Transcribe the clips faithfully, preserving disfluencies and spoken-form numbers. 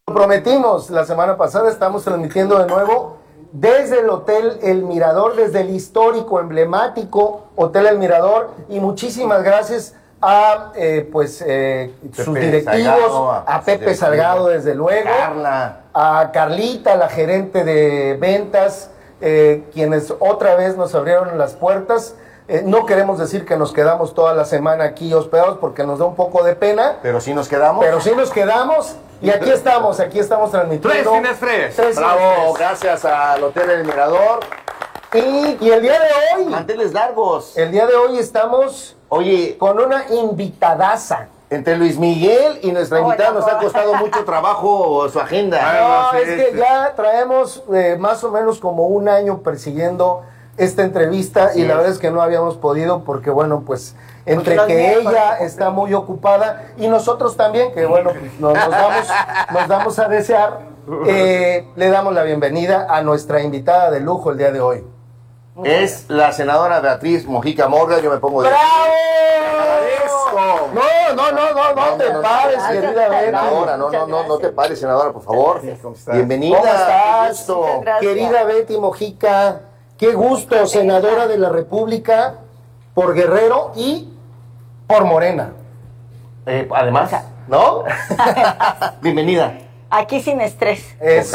Prometimos la semana pasada, estamos transmitiendo de nuevo desde el Hotel El Mirador, desde el histórico, emblemático Hotel El Mirador, y muchísimas gracias a eh, pues eh, sus directivos, Salgado, a, a Pepe Salgado, desde luego, Carla, a Carlita, la gerente de ventas, eh, quienes otra vez nos abrieron las puertas. Eh, no queremos decir que nos quedamos toda la semana aquí hospedados porque nos da un poco de pena. Pero sí nos quedamos. Pero sí nos quedamos. Y aquí estamos, aquí estamos transmitiendo. Tres Cines Fresh. Tres Bravo, Cines Fresh. gracias al Hotel El Mirador. Y, y el día de hoy, Manteles largos. el día de hoy estamos Oye, con una invitadaza. entre Luis Miguel y nuestra Oh, invitada no. nos ha costado mucho trabajo su agenda. Ay, No, no, sí, es que sí. ya traemos eh, más o menos como un año persiguiendo esta entrevista. Así y la es. verdad es que no habíamos podido porque, bueno, pues entre los que miércoles. ella está muy ocupada y nosotros también, que bueno, pues, nos, nos damos, nos damos a desear, eh, le damos la bienvenida a nuestra invitada de lujo el día de hoy. Es la senadora Beatriz Mojica Morgan. Yo me pongo de... ¡Bravo! No, no, no, no, no te pares, gracias, querida Betty. Senadora, no, no, no, no te pares, senadora, por favor. ¿Cómo estás? Bienvenida. ¿Cómo estás? qué gusto. Muchas gracias. Querida Betty Mojica, qué gusto, senadora de la República por Guerrero y por Morena. Eh, además, ¿no? Bienvenida. Aquí sin estrés.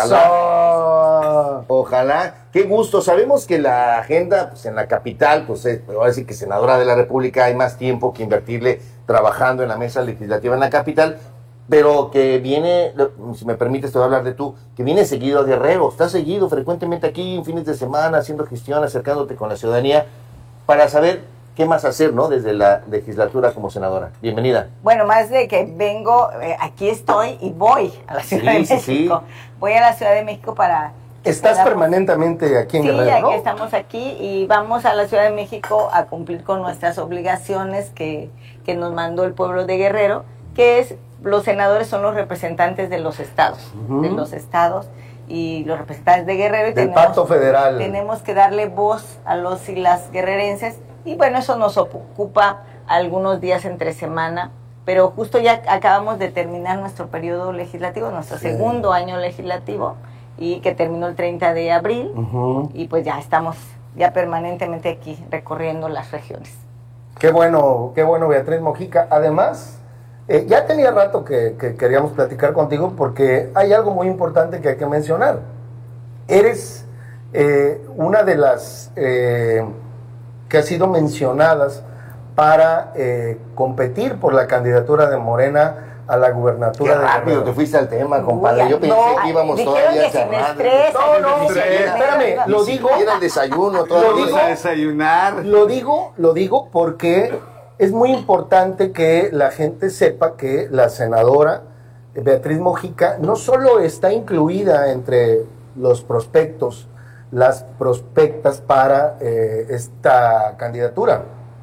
Eso. Ojalá. Qué gusto. Sabemos que la agenda, pues en la capital, pues es, ahora sí que senadora de la República, hay más tiempo que invertirle trabajando en la mesa legislativa en la capital, pero que viene, si me permites, te voy a hablar de tú, que viene seguido a Guerrero. Estás seguido frecuentemente aquí en fines de semana, haciendo gestión, acercándote con la ciudadanía, para saber qué más hacer, ¿no? Desde la legislatura como senadora. Bienvenida. Bueno, más de que vengo, eh, aquí estoy y voy a la Ciudad Sí, de sí, México. sí. Voy a la Ciudad de México para... Estás para- permanentemente aquí en Sí, Guerrero, aquí ¿no? estamos aquí y vamos a la Ciudad de México a cumplir con nuestras obligaciones que, que nos mandó el pueblo de Guerrero, que es, los senadores son los representantes de los estados, Ujú. de los estados y los representantes de Guerrero. Y Del Pacto Federal. Tenemos que darle voz a los y las guerrerenses y bueno, eso nos ocupa algunos días entre semana, pero justo ya acabamos de terminar nuestro periodo legislativo, nuestro Sí. segundo año legislativo, y que terminó el treinta de abril, Ujú. y pues ya estamos ya permanentemente aquí recorriendo las regiones. Qué bueno, qué bueno, Beatriz Mojica. Además, eh, ya tenía rato que, que queríamos platicar contigo porque hay algo muy importante que hay que mencionar. Eres eh, una de las eh, que ha sido mencionadas para eh, competir por la candidatura de Morena a la Qué gubernatura de rápido Guerrero. te fuiste al tema, compadre. Uy, Yo pensé no, que íbamos dijeron todavía que sin cerrando. estrés. No, no, Ni siquiera- espérame, lo Ni digo. siquiera el desayuno Lo todavía. digo. Vamos a desayunar. Lo digo, lo digo porque es muy importante que la gente sepa que la senadora Beatriz Mojica no solo está incluida entre los prospectos, las prospectas para eh, esta candidatura.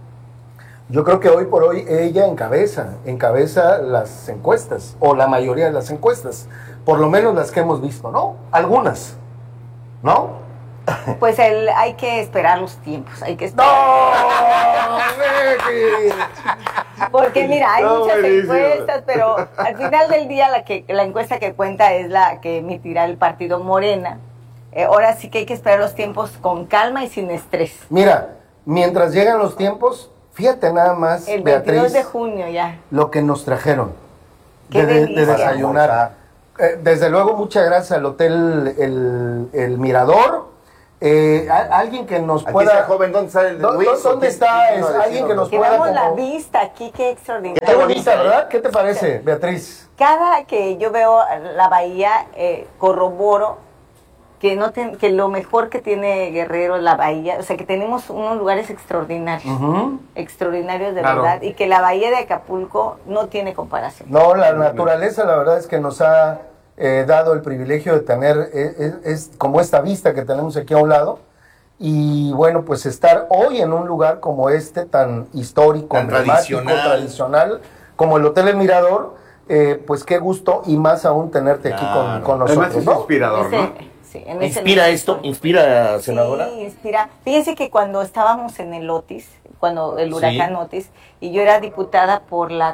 Yo creo que hoy por hoy ella encabeza, encabeza las encuestas, o la mayoría de las encuestas, por lo menos las que hemos visto, ¿no? Algunas, ¿no? Pues el, hay que esperar los tiempos, hay que esperar. ¡No! Betty! Porque mira, hay No, muchas buenísimo. encuestas, pero al final del día la que la encuesta que cuenta es la que emitirá el partido Morena. Eh, ahora sí que hay que esperar los tiempos con calma y sin estrés. Mira, mientras llegan los tiempos, fíjate nada más, El Beatriz, veintidós de junio ya. lo que nos trajeron Qué de, de- de delicia. desayunar. Eh, desde luego, muchas gracias al Hotel El, El Mirador. Eh, a- alguien que nos Aquí pueda... está, joven, ¿dónde está el ¿Dó- Luis? dó- ¿Dónde ¿Quién- está? quién vino Es a alguien que nos decirnos? Que pueda... veamos la como- vista aquí, qué extraordinario. Qué bonita, ¿eh? ¿verdad? ¿Qué te parece, Beatriz? Cada que yo veo la bahía, eh, corroboro que no ten- que lo mejor que tiene Guerrero la bahía, o sea que tenemos unos lugares extraordinarios, Ujú. extraordinarios de Claro. verdad, y que la bahía de Acapulco no tiene comparación. No, la naturaleza, la verdad es que nos ha eh, dado el privilegio de tener eh, es, es como esta vista que tenemos aquí a un lado. Y bueno, pues estar hoy en un lugar como este, tan histórico, Tan emblemático, tradicional. tradicional, como el Hotel El Mirador, eh, pues qué gusto y más aún tenerte aquí con, Claro. con Además nosotros, es ¿no? inspirador, Ese- ¿no? sí, en ese ¿Inspira lugar esto? estoy. ¿Inspira, senadora? Sí, inspira. Fíjense que cuando estábamos en el Otis, cuando el Sí. huracán Otis, y yo era diputada por la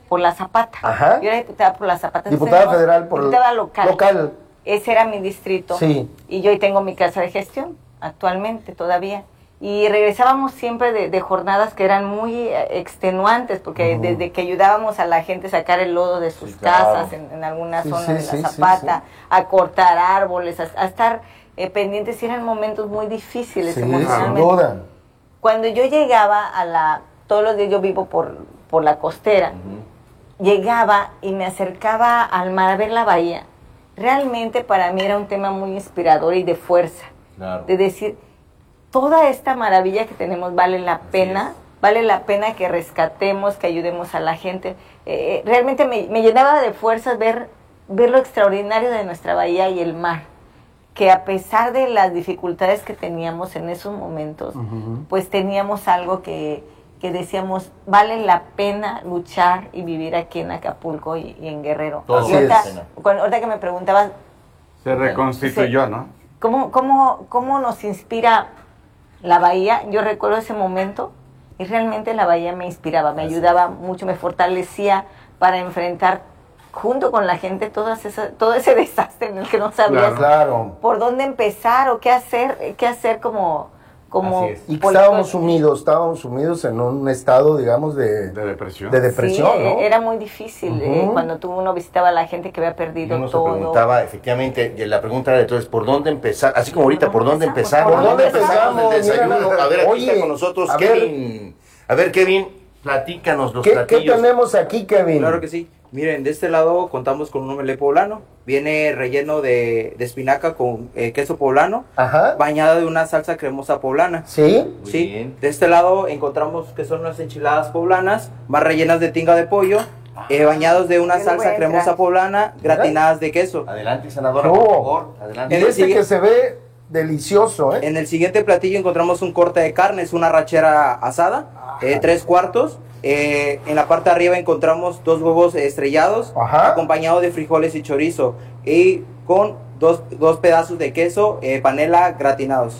por la Zapata. Ajá. Yo era diputada por la Zapata. Diputada Entonces, federal por diputada local. local. Ese era mi distrito. Sí. Y yo ahí tengo mi casa de gestión, actualmente, todavía. Y regresábamos siempre de, de jornadas que eran muy eh, extenuantes, porque uh-huh. desde que ayudábamos a la gente a sacar el lodo de sus sí, casas, claro. en, en alguna sí, zona sí, de la sí, Zapata, sí, sí. a cortar árboles, a, a estar eh, pendientes, eran momentos muy difíciles sí, emocionalmente. Sin duda. Cuando yo llegaba a la, todos los días yo vivo por, por la costera, uh-huh. llegaba y me acercaba al mar a ver la bahía. Realmente para mí era un tema muy inspirador y de fuerza, claro. de decir, toda esta maravilla que tenemos vale la pena, vale la pena que rescatemos, que ayudemos a la gente. Eh, realmente me, me llenaba de fuerzas ver, ver lo extraordinario de nuestra bahía y el mar, que a pesar de las dificultades que teníamos en esos momentos, uh-huh. pues teníamos algo que, que decíamos, vale la pena luchar y vivir aquí en Acapulco y, y en Guerrero. Todo y ahorita, cuando, ahorita que me preguntabas... Se reconstituyó, se, ¿no? ¿Cómo, cómo, ¿Cómo nos inspira la bahía? Yo recuerdo ese momento y realmente la bahía me inspiraba, me ayudaba mucho, me fortalecía para enfrentar junto con la gente todas esas, todo ese desastre en el que no sabías claro. por dónde empezar o qué hacer, qué hacer como... como y que estábamos sumidos, estábamos sumidos en un estado, digamos, de, de depresión. De depresión, sí, ¿no? Era muy difícil uh-huh. eh, cuando tú uno visitaba a la gente que había perdido uno todo. Se preguntaba, efectivamente, y la pregunta era entonces, ¿por dónde empezar? Así como ahorita, ¿por dónde empezar? ¿Por dónde empezamos? El desayuno. A ver, aquí Oye, está con nosotros a Kevin. Ver, a ver, Kevin, platícanos los ¿Qué, platillos. ¿Qué tenemos aquí, Kevin? Claro que sí. Miren, de este lado contamos con un omelette poblano. Viene relleno de, de espinaca con eh, queso poblano, Ajá. bañada de una salsa cremosa poblana. ¿Sí? Muy sí. bien. De este lado encontramos que son unas enchiladas poblanas, más rellenas de tinga de pollo, eh, bañados de una Qué salsa buen cremosa traje. poblana, gratinadas de queso. Adelante, senadora, No. por favor. Adelante. Y En el este sigue- que se ve delicioso, ¿eh? En el siguiente platillo encontramos un corte de carne, es una rachera asada, eh, tres cuartos. Eh, en la parte de arriba encontramos dos huevos estrellados, Ajá. acompañados de frijoles y chorizo, y con dos, dos pedazos de queso, eh, panela gratinados.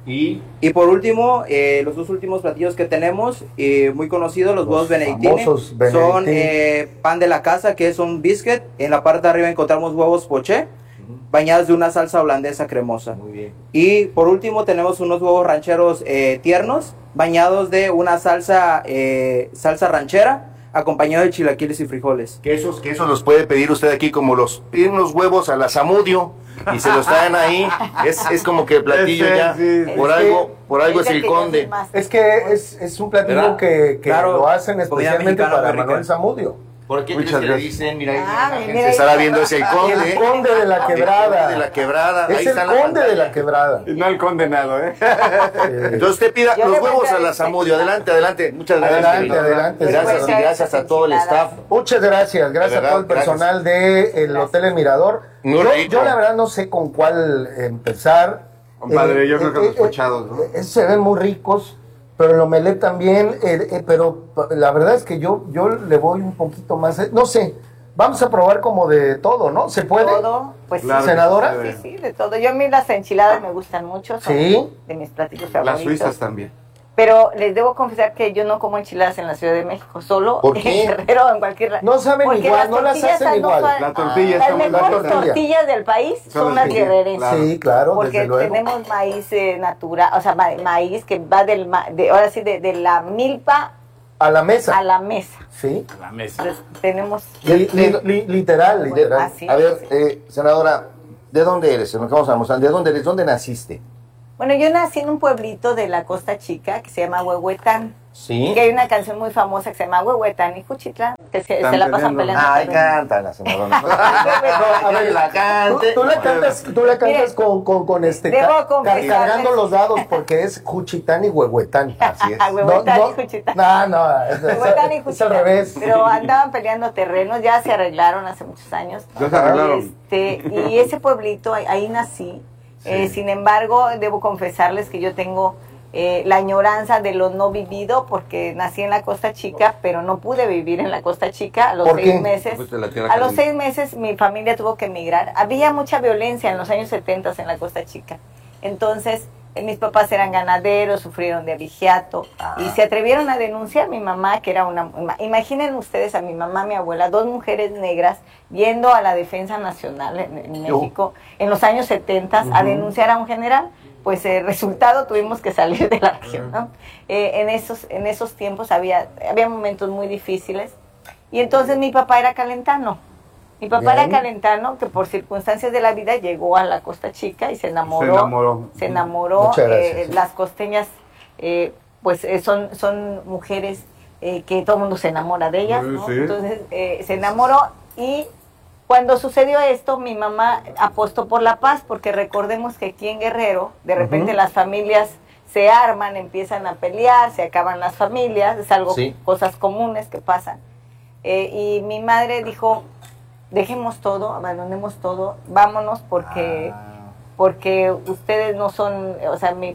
Y Y por último, eh, los dos últimos platillos que tenemos, eh, muy conocidos, los, Los huevos benedictines, famosos son benedictine. eh, pan de la casa, que es un biscuit. En la parte de arriba encontramos huevos poché, bañados de una salsa holandesa cremosa. muy bien. Y por último tenemos unos huevos rancheros eh, tiernos, bañados de una salsa eh, salsa ranchera, acompañado de chilaquiles y frijoles. Que esos, que esos los puede pedir usted aquí como los piden unos huevos a la Zamudio y se los traen ahí. Es, es como que el platillo Ese, ya, sí, por es algo, que- por algo es el el que yo soy conde. más- Es que es, es un platillo ¿Verdad? que, que Claro, lo hacen comida especialmente mexicana, para americana. Manuel Zamudio. ¿Por qué Muchas crees que le gracias. dicen? Mira, ahí Ah, la gente mira, se ahí estará está. viendo, es el conde. El conde de la El quebrada. conde de la quebrada. Ahí Es está el en la conde de pantalla. la quebrada. Y no el condenado, ¿eh? Eh, Entonces usted pida Yo los le voy a huevos a dar la este Zamudio. Adelante, adelante. Muchas gracias. Adelante, Kevin. adelante. Gracias y gracias a todo el staff. Muchas gracias, gracias De a verdad, todo el personal del Hotel El Mirador. Muy Yo, rico. yo la verdad no sé con cuál empezar. Compadre, yo creo que los escuchados, ¿no? eh, se ven muy ricos, pero el omelette también, eh, eh, pero la verdad es que yo, yo le voy un poquito más, eh, no sé, vamos a probar como de todo, ¿no? ¿Se puede? Todo, pues Claro sí. que ¿Senadora? se Sí, sí, de todo. Yo a mí las enchiladas me gustan mucho, son Sí. de mis platillos Las favoritos. suizas también. Pero les debo confesar que yo no como enchiladas en la Ciudad de México, solo ¿Por qué? en Guerrero o en cualquier lado. No saben Porque igual, las no las tortillas hacen no igual. son- La tortilla Las está muy mejores tortilla. tortillas del país Son son las las que- guerrerenses. claro. Sí, claro, Porque desde luego. tenemos maíz eh, natural, o sea, ma- maíz que va del, ma- de, ahora sí, de, de la milpa A la mesa. a la mesa. Sí. La mesa. Entonces, tenemos... Li- li- li- literal, literal. Así. A ver, eh, senadora, ¿de dónde eres? Nos vamos a mostrar. ¿De dónde eres? ¿Dónde naciste? Bueno, yo nací en un pueblito de la Costa Chica que se llama Huehuetán. Sí. Que hay una canción muy famosa que se llama Huehuetán y Juchitla, que se, Están se la pasan peleando. peleando. Ay, terreno. canta la senadora. No, a ver, la Tú, cante. tú la cantas, tú la cantas Mire, con, con, con este debo ca- confesarles- cargando los dados porque es Juchitán y Huehuetán. Así es. Huehuetán No, y Juchitán. No, no, es, es- Huehuetán y es Juchitán. al revés. Pero andaban peleando terrenos, ya se arreglaron hace muchos años. Ya se arreglaron. Y, este, y ese pueblito, ahí, ahí nací. Eh, sin embargo, debo confesarles que yo tengo eh, la añoranza de lo no vivido, porque nací en la Costa Chica, pero no pude vivir en la Costa Chica a los ¿Por seis qué? meses. Fuiste a la tierra A los caliente. seis meses mi familia tuvo que emigrar. Había mucha violencia en los años setenta en la Costa Chica. Entonces, mis papás eran ganaderos, sufrieron de abigeato Ah. y se atrevieron a denunciar a mi mamá, que era una... Imaginen ustedes a mi mamá, mi abuela, dos mujeres negras yendo a la Defensa Nacional en, en México en los años setenta a denunciar a un general. Pues el eh, resultado tuvimos que salir de la región, ¿no? Eh, en, esos, en esos tiempos había, había momentos muy difíciles y entonces mi papá era calentano. Mi papá Bien. era calentano que por circunstancias de la vida llegó a la Costa Chica y se enamoró. Se enamoró. Se enamoró. Muchas gracias, eh, sí. Las costeñas, eh, pues eh, son, son mujeres eh, que todo el mundo se enamora de ellas, Sí, ¿no? sí. Entonces eh, se enamoró y cuando sucedió esto, mi mamá apostó por la paz, porque recordemos que aquí en Guerrero, de repente Ujú. las familias se arman, empiezan a pelear, se acaban las familias, es algo, Sí. cosas comunes que pasan. Eh, y mi madre dijo, dejemos todo, abandonemos todo, vámonos porque, porque ustedes no son, o sea, mi...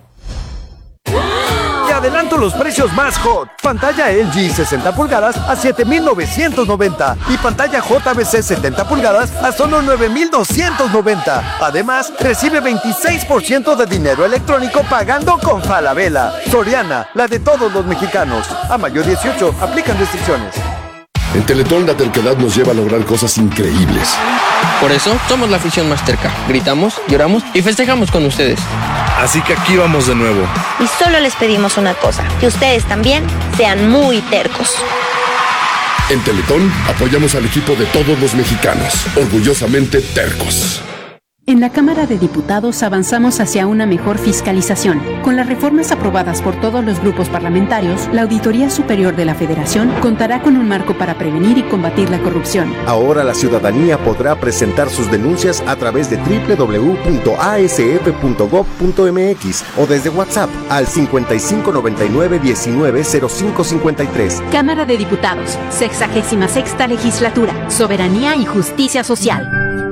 Te adelanto los precios más hot. Pantalla L G sesenta pulgadas a siete mil novecientos noventa y pantalla J V C setenta pulgadas a solo nueve mil doscientos noventa. Además, recibe veintiséis por ciento de dinero electrónico pagando con Falabella. Soriana, la de todos los mexicanos. A mayo dieciocho, aplican restricciones. En Teletón la terquedad nos lleva a lograr cosas increíbles. Por eso somos la afición más terca. Gritamos, lloramos y festejamos con ustedes. Así que aquí vamos de nuevo. Y solo les pedimos una cosa, que ustedes también sean muy tercos. En Teletón apoyamos al equipo de todos los mexicanos, orgullosamente tercos. En la Cámara de Diputados avanzamos hacia una mejor fiscalización. Con las reformas aprobadas por todos los grupos parlamentarios, la Auditoría Superior de la Federación contará con un marco para prevenir y combatir la corrupción. Ahora la ciudadanía podrá presentar sus denuncias a través de doble u doble u doble u punto a s f punto gob punto m x o desde WhatsApp al cincuenta y cinco noventa y nueve diecinueve cero cinco cincuenta y tres. Cámara de Diputados, sexagésima sexta Legislatura, Soberanía y Justicia Social.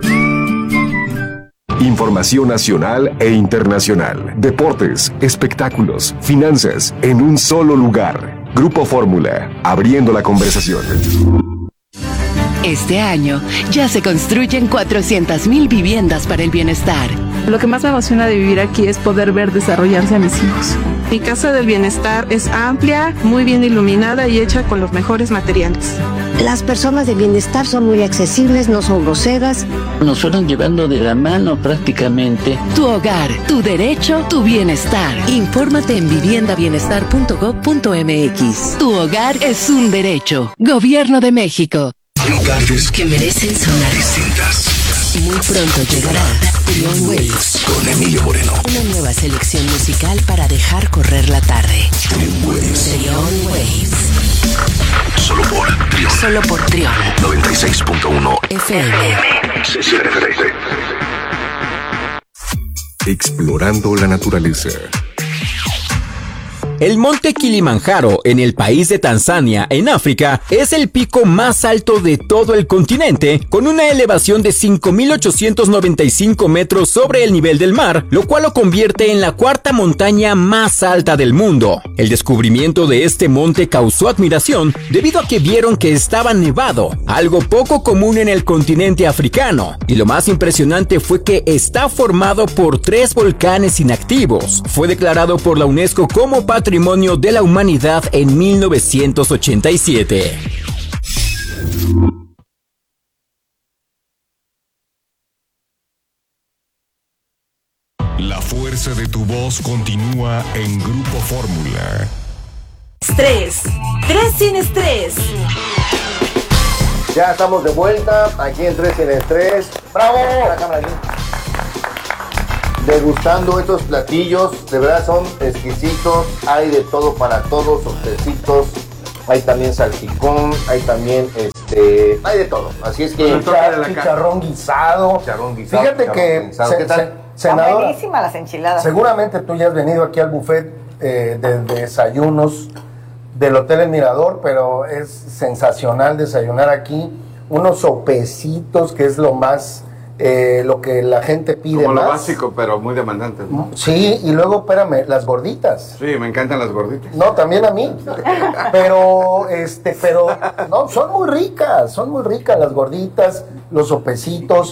Información nacional e internacional, deportes, espectáculos, finanzas, en un solo lugar. Grupo Fórmula, abriendo la conversación. Este año ya se construyen cuatrocientas mil viviendas para el bienestar. Lo que más me emociona de vivir aquí es poder ver desarrollarse a mis hijos. Mi casa del bienestar es amplia, muy bien iluminada y hecha con los mejores materiales. Las personas de bienestar son muy accesibles, no son groseras. Nos fueron llevando de la mano prácticamente. Tu hogar, tu derecho, tu bienestar. Infórmate en vivienda bienestar punto gob punto m x. Tu hogar es un derecho. Gobierno de México. Lugares que merecen sonar. Distintas. Muy pronto llegará Trion Waves con Emilio Moreno. Una nueva selección musical para dejar correr la tarde. Trion Waves. Trion Waves. Solo por Trion. Solo por Trion. noventa y seis punto uno F M. Explorando la naturaleza. El monte Kilimanjaro, en el país de Tanzania, en África, es el pico más alto de todo el continente, con una elevación de cinco mil ochocientos noventa y cinco metros sobre el nivel del mar, lo cual lo convierte en la cuarta montaña más alta del mundo. El descubrimiento de este monte causó admiración debido a que vieron que estaba nevado, algo poco común en el continente africano, y lo más impresionante fue que está formado por tres volcanes inactivos. Fue declarado por la UNESCO como Patrimonio de la Humanidad en mil novecientos ochenta y siete. La fuerza de tu voz continúa en Grupo Fórmula. Estrés. Tres sin estrés. Ya estamos de vuelta aquí en Tres sin Estrés. ¡Bravo! La cámara aquí. Degustando estos platillos, de verdad son exquisitos, hay de todo para todos, sostecitos, hay también salpicón, hay también este, hay de todo, así es que Chicharrón, chicharrón guisado. Chicharrón guisado, Fíjate chicharrón que guisado. se- ¿Qué tal? se- Están senadora, buenísimas las enchiladas. seguramente tú ya has venido aquí al buffet eh, de, de desayunos del Hotel El Mirador, pero es sensacional desayunar aquí. Unos sopecitos, que es lo más, eh, lo que la gente pide Como lo más. básico, pero muy demandante, ¿no? Sí, y luego, espérame, las gorditas. Sí, me encantan las gorditas. No, también a mí. Pero, este, pero, no, son muy ricas, son muy ricas las gorditas, los sopecitos.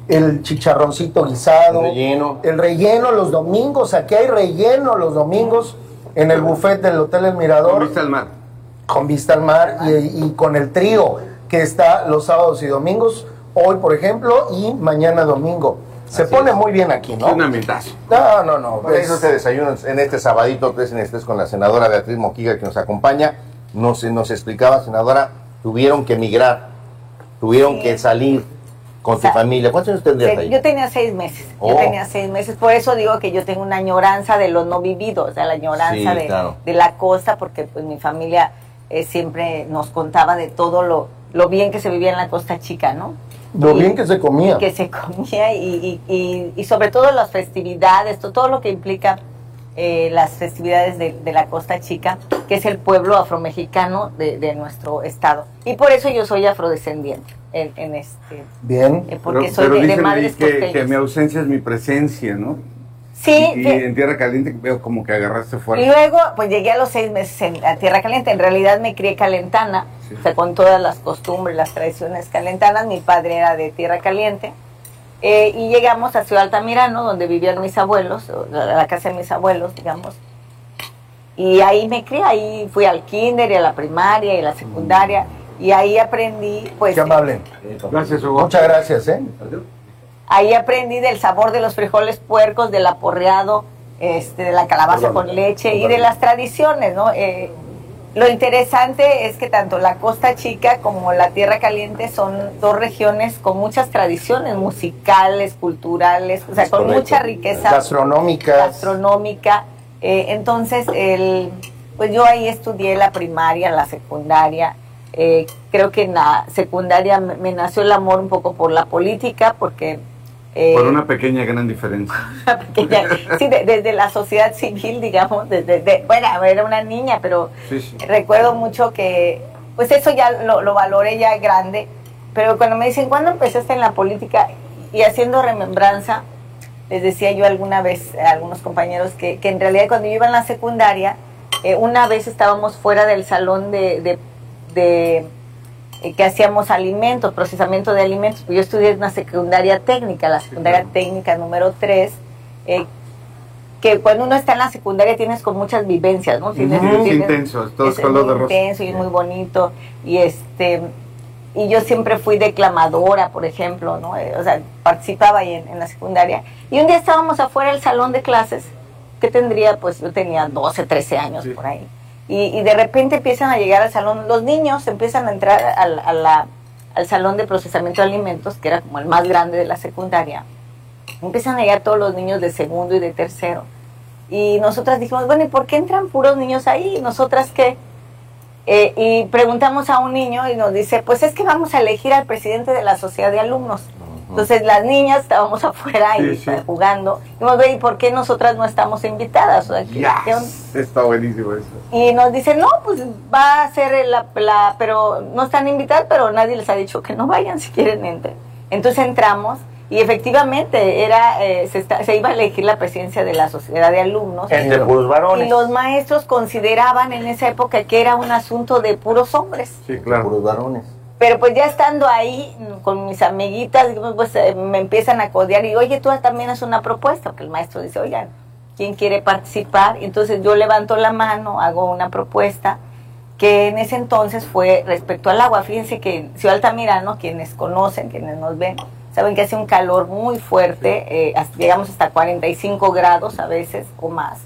el chicharroncito guisado, El relleno. el relleno los domingos, aquí hay relleno los domingos en el buffet del Hotel El Mirador. Con vista al mar. Con vista al mar y, y con el trío que está los sábados y domingos, hoy por ejemplo, y mañana domingo. Se Así pone es. muy bien aquí, ¿no? Es un ambientazo. No, no, no. Por eso se desayunan en este sabadito tres en este con la senadora Beatriz Mojica que nos acompaña. Nos, nos explicaba, senadora, tuvieron que emigrar, tuvieron Sí. que salir con O sea, tu familia. ¿Cuántos años tendrías Sí, ahí? yo tenía seis meses, Oh. yo tenía seis meses, por eso digo que yo tengo una añoranza de lo no vivido, o sea, la añoranza Sí, de, claro. de la costa, porque pues mi familia eh, siempre nos contaba de todo lo, lo bien que se vivía en la Costa Chica, ¿no? Lo Y- bien que se comía. Que se comía y, y, y, y sobre todo las festividades, to- todo lo que implica eh, las festividades de, de la Costa Chica, que es el pueblo afromexicano de, de nuestro estado. Y por eso yo soy afrodescendiente, en, en este, Bien. eh, porque Pero, soy pero de, de dicen ahí madres que, costeñas. que mi ausencia es mi presencia, ¿no? Sí, Y, y que- en Tierra Caliente veo como que agarraste fuerte. Y luego, pues llegué a los seis meses en, a Tierra Caliente. En realidad me crié calentana, o sea, con todas las costumbres, las tradiciones calentanas. Mi padre era de Tierra Caliente. Eh, y llegamos a Ciudad Altamirano, donde vivían mis abuelos, o la, la casa de mis abuelos, digamos. Y ahí me crié, ahí fui al kinder y a la primaria y a la secundaria. Y ahí aprendí, pues... Qué amable. Gracias, Hugo. Muchas gracias, ¿eh? Ahí aprendí del sabor de los frijoles puercos, del aporreado, este, de la calabaza Perdón. con leche y de las tradiciones, ¿no? Eh, lo interesante es que tanto la Costa Chica como la Tierra Caliente son dos regiones con muchas tradiciones musicales, culturales, o sea, Es con correcto. mucha riqueza Gastronómicas. gastronómica. Eh, entonces, el, pues yo ahí estudié la primaria, la secundaria. Eh, creo que en la secundaria me, me nació el amor un poco por la política, porque... eh, Por una pequeña gran diferencia. pequeña- sí, de- desde la sociedad civil, digamos, desde, de- bueno, era una niña, pero Sí, sí. recuerdo mucho que, pues eso ya lo, lo valoré ya grande, pero cuando me dicen, ¿cuándo empezaste en la política? Y haciendo remembranza, les decía yo alguna vez a algunos compañeros que, que en realidad cuando yo iba en la secundaria, eh, una vez estábamos fuera del salón de, de, de eh, que hacíamos alimentos, procesamiento de alimentos. Yo estudié en una secundaria técnica, la secundaria técnica número tres, eh, que cuando uno está en la secundaria tienes con muchas vivencias, ¿no? Tienes, Ujú, es tienes- intenso, es todo es color muy de rosa. intenso y es muy bonito. Y este y yo siempre fui declamadora, por ejemplo, ¿no? Eh, o sea, participaba ahí en, en la secundaria. Y un día estábamos afuera del salón de clases, que tendría, pues yo tenía doce, trece años por ahí. Y, y de repente empiezan a llegar al salón, los niños empiezan a entrar al, a la- al salón de procesamiento de alimentos, que era como el más grande de la secundaria. Empiezan a llegar todos los niños de segundo y de tercero. Y nosotras dijimos, bueno, ¿y por qué entran puros niños ahí? ¿Y nosotras qué? Eh, y preguntamos a un niño y nos dice, pues es que vamos a elegir al presidente de la sociedad de alumnos. Entonces las niñas estábamos afuera y Sí, sí. jugando. Y nos ve, ¿y por qué nosotras no estamos invitadas? O sea, ¿qué- qué onda? Está buenísimo eso. Y nos dicen, no, pues va a ser la, la, pero no están invitadas, pero nadie les ha dicho que no vayan, si quieren entren. Entonces entramos y efectivamente era eh, se, está- se iba a elegir la presidencia de la sociedad de alumnos. Entre puros varones. Y los maestros consideraban en esa época que era un asunto de puros hombres. Sí, claro. Puros varones. Pero pues ya estando ahí mm, con mis amiguitas, digamos, pues eh, me empiezan a codear y, oye, tú también haces una propuesta, porque el maestro dice, oigan, ¿quién quiere participar? Y entonces yo levanto la mano, hago una propuesta, que en ese entonces fue respecto al agua. Fíjense que en Ciudad Altamirano, quienes conocen, quienes nos ven, saben que hace un calor muy fuerte, eh, hasta- llegamos hasta cuarenta y cinco grados a veces o más.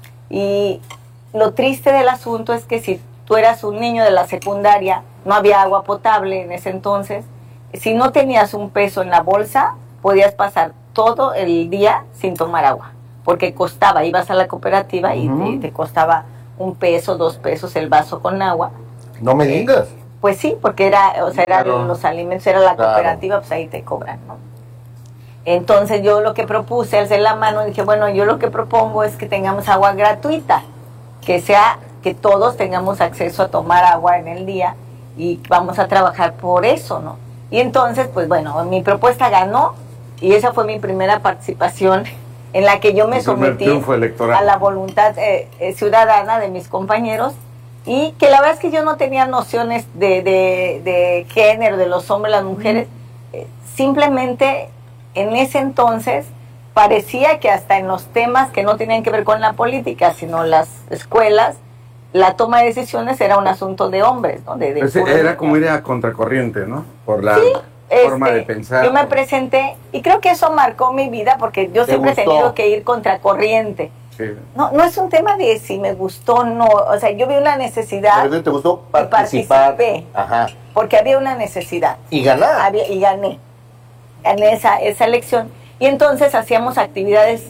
Y lo triste del asunto es que si tú eras un niño de la secundaria, no había agua potable en ese entonces, si no tenías un peso en la bolsa, podías pasar todo el día sin tomar agua, porque costaba, ibas a la cooperativa y Ujú. te, te costaba un peso, dos pesos el vaso con agua. No me digas. Pues sí, porque era, o sea, eran Claro. los alimentos, era la Claro. cooperativa, pues ahí te cobran, ¿no? Entonces yo lo que propuse, alcé la mano y dije, bueno, yo lo que propongo es que tengamos agua gratuita, que sea, que todos tengamos acceso a tomar agua en el día y vamos a trabajar por eso, ¿no? Y entonces, pues bueno, mi propuesta ganó y esa fue mi primera participación en la que yo me Tu primer sometí triunfo electoral. a la voluntad eh, eh, ciudadana de mis compañeros, y que la verdad es que yo no tenía nociones de, de, de género, de los hombres, las mujeres, eh, simplemente en ese entonces parecía que hasta en los temas que no tenían que ver con la política, sino las escuelas, la toma de decisiones era un asunto de hombres, ¿no? De, de Pues era como ir a contracorriente, ¿no? Por la sí, forma este, de pensar. Yo me presenté y creo que eso marcó mi vida porque yo siempre gustó? he tenido que ir contracorriente. Sí. No, no es un tema de si me gustó o no, o sea, yo vi una necesidad. ¿Te gustó y participar? participé, Ajá. porque había una necesidad. Y ganar. Había, y gané. Gané esa, esa elección. Y entonces hacíamos actividades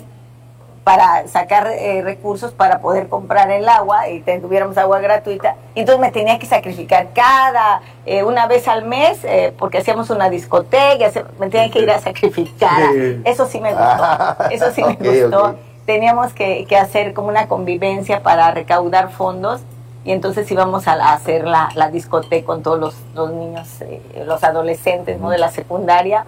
para sacar eh, recursos para poder comprar el agua y te, tuviéramos agua gratuita. Y entonces me tenía que sacrificar cada, eh, una vez al mes, eh, porque hacíamos una discoteca, me tenía que ir a sacrificar. Sí. Eso sí me gustó. Eso sí me Okay, gustó. okay. Teníamos que, que hacer como una convivencia para recaudar fondos y entonces íbamos a, a hacer la, la discoteca con todos los, los niños, eh, los adolescentes, ¿no? De la secundaria.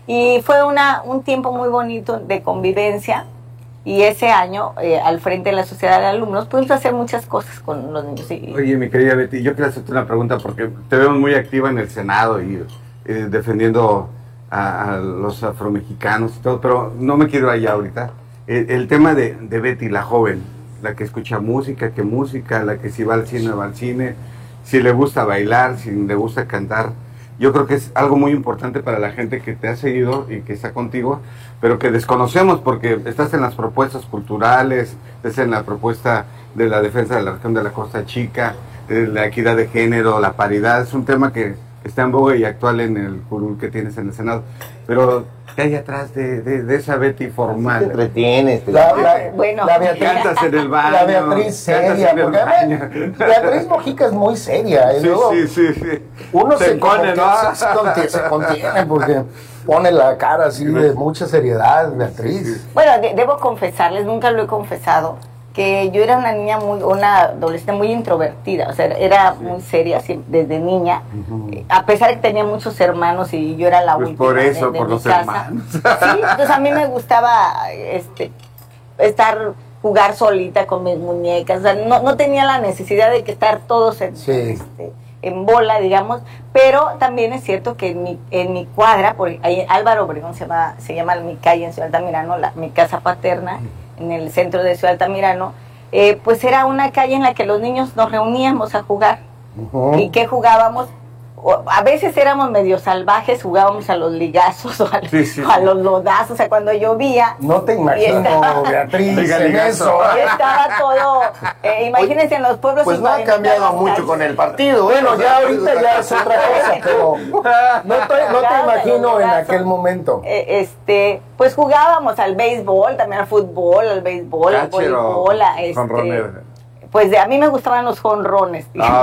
Y fue una, un tiempo muy bonito de convivencia y ese año, eh, al frente de la sociedad de alumnos, pudimos hacer muchas cosas con los niños. Y, Oye, mi querida Betty, yo quiero hacerte una pregunta porque te vemos muy activa en el Senado y eh, defendiendo a, a los afromexicanos y todo, pero no me quiero allá ahorita. El, el tema de, de Betty, la joven, la que escucha música, que música, la que si va al cine, va al cine, si le gusta bailar, si le gusta cantar. Yo creo que es algo muy importante para la gente que te ha seguido y que está contigo, pero que desconocemos porque estás en las propuestas culturales, estás en la propuesta de la defensa de la región de la Costa Chica, de la equidad de género, la paridad. Es un tema que está en boga y actual en el curul que tienes en el Senado. Pero, ¿qué hay atrás de, de, de esa Betty formal? Te entretienes. Te La, la, bueno, la Beatriz, Cantas en el baño. la Beatriz seria, en el porque baño. además, Beatriz Mojica es muy seria. Y Sí, luego sí, sí, sí. uno Se se, impone, como ¿no? que se, se contiene, se contiene porque pone la cara así de mucha seriedad, Beatriz. bueno, de, debo confesarles, nunca lo he confesado, que yo era una niña muy, una adolescente muy introvertida, o sea, era muy seria así, desde niña, uh-huh. A pesar de que tenía muchos hermanos y yo era la pues última por eso, de, de por mi los casa. hermanos. Sí, entonces a mí me gustaba este estar, jugar solita con mis muñecas, o sea, no, no tenía la necesidad de que estar todos en, Sí. este, en bola, digamos, pero también es cierto que en mi, en mi cuadra, por ahí Álvaro Obregón se llama, se llama mi calle en Ciudad Altamirano, la, mi casa paterna, en el centro de Ciudad Altamirano, eh, pues era una calle en la que los niños nos reuníamos a jugar. Uh-huh. ¿Y qué jugábamos? O, a veces éramos medio salvajes, jugábamos a los ligazos o a, Sí, sí, o a sí. los lodazos, o sea, cuando llovía. No te imagino, estaba- Beatriz, Liga, en ligazo. eso. Estaba todo, eh, imagínense en los pueblos. Pues no ha cambiado mucho con el partido. Bueno, ya ahorita ya es otra cosa, pero no te, no te imagino en aquel momento. Eh, este, pues jugábamos al béisbol, también al fútbol, al béisbol, al Catcher o voleibol, a, este, jonronero. pues de, a mí me gustaban los jonrones.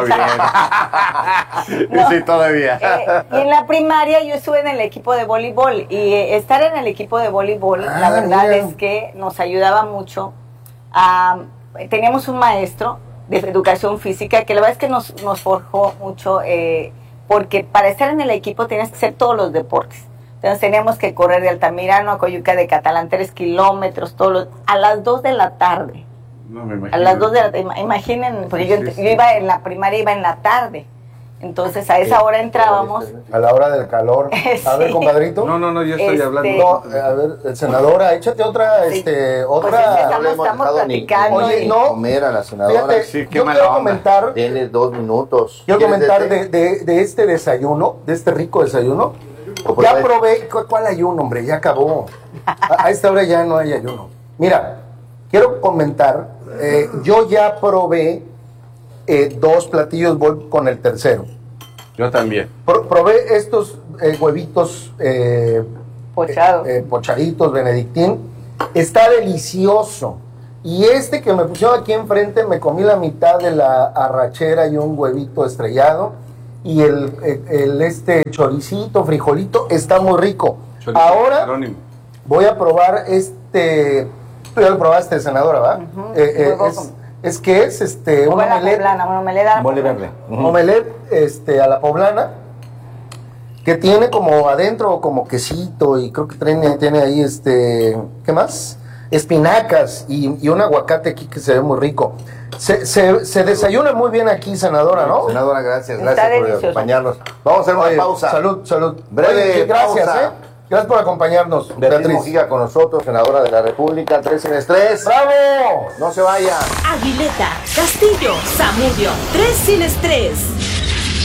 Ah, bien. No. Sí, todavía. Eh, y en la primaria yo estuve en el equipo de voleibol y eh, estar en el equipo de voleibol, Ah, la verdad mira. es que nos ayudaba mucho. A, teníamos un maestro de educación física que la verdad es que nos, nos forjó mucho, eh, porque para estar en el equipo tenías que hacer todos los deportes. Entonces teníamos que correr de Altamirano a Coyuca de Catalán tres kilómetros, todos los, a las dos de la tarde. No me imagino. A las dos de la tarde, imaginen, porque yo, Sí, sí. yo iba en la primaria, iba en la tarde. Entonces a esa hora entrábamos. A la hora del calor. A ver, Sí. compadrito. No, no, no, yo estoy Este- hablando. No, a ver, senadora, échate otra, Sí. este, Pues es que otra. estamos- No le hemos estamos dejado ni- platicando Oye, ni no. comer a la senadora. Fíjate, Sí, qué yo mala quiero onda. comentar, Tiene dos minutos. quiero ¿Quieres comentar de- de, de, de este desayuno, de este rico desayuno. O por Ya ahí. probé, ¿cu- ¿cuál ayuno, hombre? Ya acabó. A, a esta hora ya no hay ayuno. Mira, quiero comentar, eh, yo ya probé eh, dos platillos, voy con el tercero. Yo también. Pro- probé estos eh, huevitos eh, Pochados. eh, eh, pochaditos, Benedictín. Está delicioso. Y este que me pusieron aquí enfrente, me comí la mitad de la arrachera y un huevito estrellado. Y el, el, el, este choricito, frijolito, está muy rico. Chorizo Ahora Jerónimo. voy a probar este. Tú ya lo probaste, senadora, ¿verdad? Ujú. Eh, eh, Muy es, bueno. es que es este, un Como la omelette. poblana, bueno, me le da. Mole verde. Ujú. Omelette este, a la poblana, que tiene como adentro como quesito y creo que tiene, tiene ahí este, ¿qué más? Espinacas y, y un aguacate aquí que se ve muy rico. Se, se, se desayuna muy bien aquí, senadora, ¿no? Senadora, gracias, Está gracias por delicioso. acompañarnos. Vamos a hacer una Oye, pausa. Salud, salud. Breve Oye, gracias, pausa. ¿eh? Gracias por acompañarnos, Beatriz Beatriz. Mojica con nosotros, senadora de la República, tres sin estrés. ¡Bravo! No se vaya. Aguileta, Castillo, Zamudio, tres sin estrés.